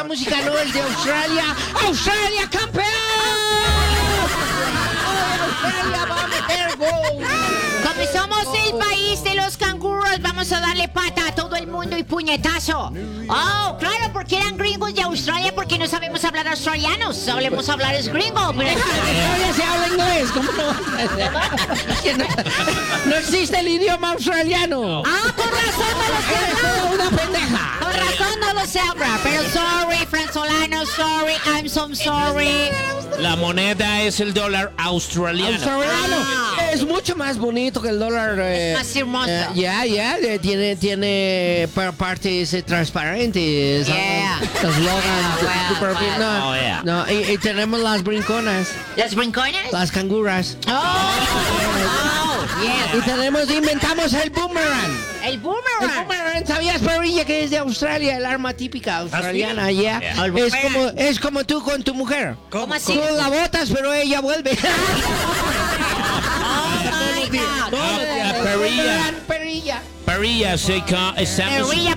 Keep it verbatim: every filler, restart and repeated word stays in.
esa música no es de Australia. ¡Australia, campeón! ¡Australia va a meter gol! Como somos el país de los canguros, vamos a darle pata a todo el mundo y puñetazo. Oh, claro, porque eran gringos de Australia, porque no sabemos hablar australianos. Sabemos hablar es gringo, pero... En Australia se habla inglés, ¿cómo no? no? No existe el idioma australiano. Ah, con razón no lo sé Eres hablar. toda una pendeja. Con razón no lo sé hablar, pero sorry, Franzolano, sorry, I'm so sorry. La moneda es el dólar australiano. Australiano. Ah. Es mucho más bonito que el dólar. eh, Es más hermoso. eh, Ya, ya, eh, tiene, tiene pa- partes eh, transparentes. Yeah. ah, Los logans. Yeah, well, super bien, well. no, Oh, yeah. no, y, y tenemos las brinconas, ¿Las brincones? las canguras. Oh, oh, Y yeah. tenemos, inventamos el boomerang. El El boomerang. boomerang, ¿sabías, Perilla, que es de Australia? El arma típica australiana, ya. Yeah. El Es boomerang. como, es como tú con tu mujer. ¿Cómo así? Tú la botas, pero ella vuelve. Oh, my God. Ah, Perilla. Perilla. Perilla se ca- está- Perilla